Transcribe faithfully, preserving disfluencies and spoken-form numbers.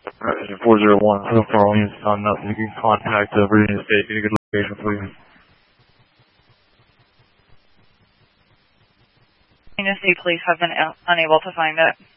Resident four zero one, so far all units on nothing. You can contact the Virginia State. Get a good location, please. Virginia State Police have been unable to find it.